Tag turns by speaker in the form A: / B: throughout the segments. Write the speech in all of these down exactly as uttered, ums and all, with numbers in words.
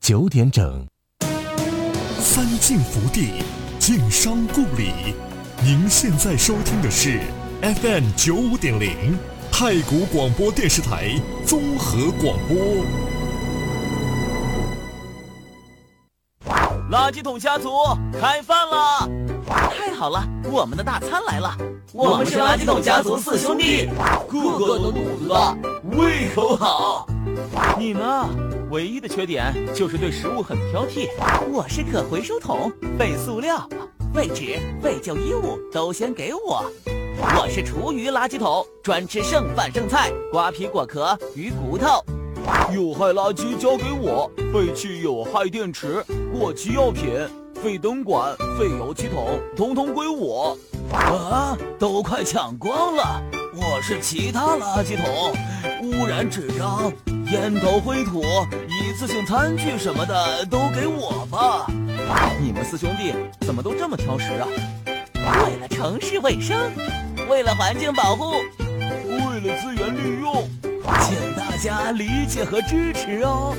A: 九点整。
B: 三晋福地，晋商故里。您现在收听的是 F M 九五点零太谷广播电视台综合广播。
C: 垃圾桶家族开饭了！太好了，我们的大餐来了！我们是垃圾桶家族四兄弟，个个都肚子大，胃口好。你呢？唯一的缺点就是对食物很挑剔。我是可回收桶，废塑料、废纸、废旧衣物都先给我。我是厨余垃圾桶，专吃剩饭剩菜、瓜皮果壳、鱼骨头。有害垃圾交给我，废弃有害电池、过期药品、废灯管、废油漆桶，统统归我。啊，都快抢光了！我是其他垃圾桶，污染纸张、烟头灰土、一次性餐具什么的都给我吧。你们四兄弟怎么都这么挑食啊？为了城市卫生，为了环境保护，为了资源利用，请大家理解和支持哦。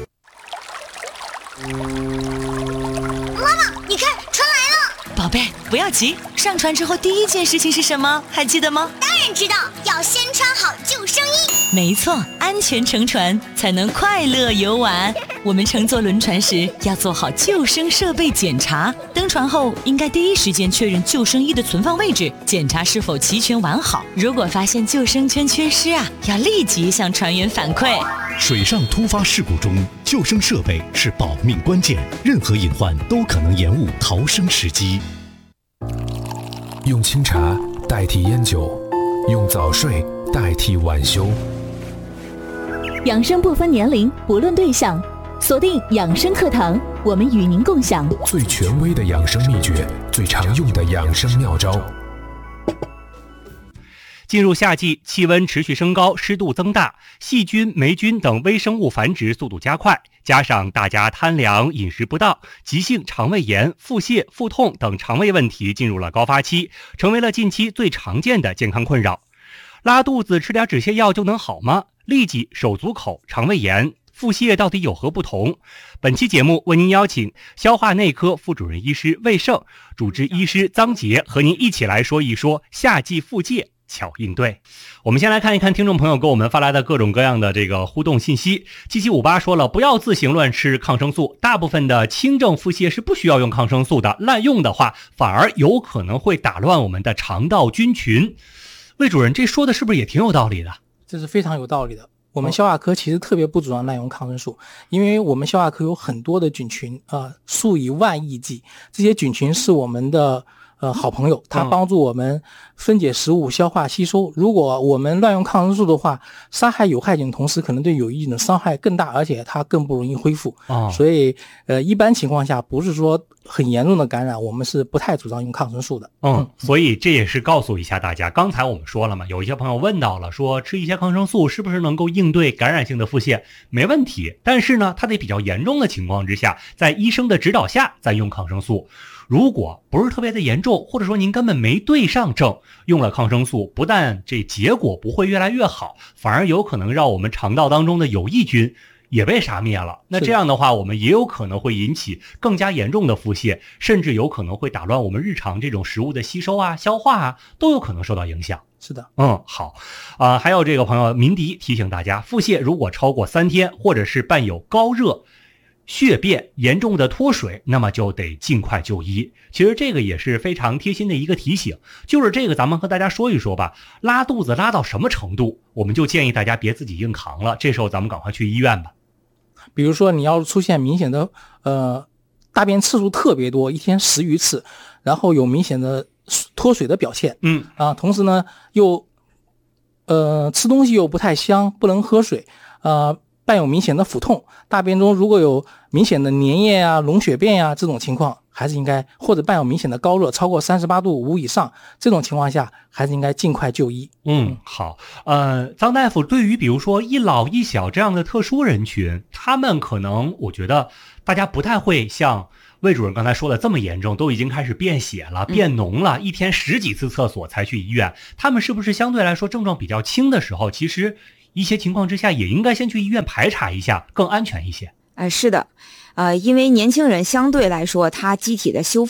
D: 妈妈，你看，船来了！
E: 宝贝，不要急，上船之后第一件事情是什么？还记得吗？
D: 当然知道，要先穿好救生衣。
E: 没错，安全乘船才能快乐游玩。我们乘坐轮船时要做好救生设备检查，登船后应该第一时间确认救生衣的存放位置，检查是否齐全完好。如果发现救生圈缺失啊，要立即向船员反馈。
B: 水上突发事故中，救生设备是保命关键，任何隐患都可能延误逃生时机。
F: 用清茶代替烟酒，用早睡代替晚休。
G: 养生不分年龄，不论对象，锁定养生课堂，我们与您共享
F: 最权威的养生秘诀，最常用的养生妙招。
H: 进入夏季，气温持续升高，湿度增大，细菌、霉菌等微生物繁殖速度加快，加上大家贪凉、饮食不当，急性肠胃炎、腹泻、腹痛等肠胃问题进入了高发期，成为了近期最常见的健康困扰。拉肚子吃点止泻药就能好吗？痢疾、手足口、肠胃炎、腹泻到底有何不同？本期节目为您邀请消化内科副主任医师魏胜、主治医师张杰和您一起来说一说夏季腹泻巧应对。我们先来看一看听众朋友给我们发来的各种各样的这个互动信息。七七五八说了，不要自行乱吃抗生素，大部分的轻症腹泻是不需要用抗生素的，滥用的话反而有可能会打乱我们的肠道菌群。魏主任，这说的是不是也挺有道理的？
I: 这是非常有道理的。我们消化科其实特别不主张滥用抗生素，因为我们消化科有很多的菌群，呃，数以万亿计，这些菌群是我们的呃好朋友，它帮助我们分解食物、消化吸收。如果我们乱用抗生素的话，杀害有害菌的同时，可能对有益菌的伤害更大，而且它更不容易恢复。
H: 哦、
I: 所以呃，一般情况下不是说很严重的感染，我们是不太主张用抗生素的。
H: 嗯，所以这也是告诉一下大家，刚才我们说了嘛，有一些朋友问到了，说吃一些抗生素是不是能够应对感染性的腹泻？没问题，但是呢，它得比较严重的情况之下，在医生的指导下再用抗生素。如果不是特别的严重，或者说您根本没对上症，用了抗生素，不但这结果不会越来越好，反而有可能让我们肠道当中的有益菌也被杀灭了。那这样的话，我们也有可能会引起更加严重的腹泻，甚至有可能会打乱我们日常这种食物的吸收啊、消化啊，都有可能受到影响。
I: 是的，
H: 嗯，好，啊、呃，还有这个朋友民迪提醒大家，腹泻如果超过三天，或者是伴有高热、血便、严重的脱水，那么就得尽快就医。其实这个也是非常贴心的一个提醒，就是这个咱们和大家说一说吧。拉肚子拉到什么程度，我们就建议大家别自己硬扛了，这时候咱们赶快去医院吧。
I: 比如说你要出现明显的呃大便次数特别多，一天十余次，然后有明显的脱水的表现，
H: 嗯
I: 啊，同时呢又呃吃东西又不太香，不能喝水，呃伴有明显的腹痛，大便中如果有明显的粘液啊、溶血便呀、啊、这种情况，还是应该，或者伴有明显的高热超过三十八度五以上，这种情况下还是应该尽快就医。
H: 嗯，好，呃，张大夫，对于比如说一老一小这样的特殊人群，他们可能我觉得大家不太会像魏主任刚才说的这么严重，都已经开始便血了、变脓了，一天十几次厕所才去医院，他们是不是相对来说症状比较轻的时候，其实一些情况之下也应该先去医院排查一下，更安全一些？
A: 呃，是的，呃，因为年轻人相对来说他机体的修复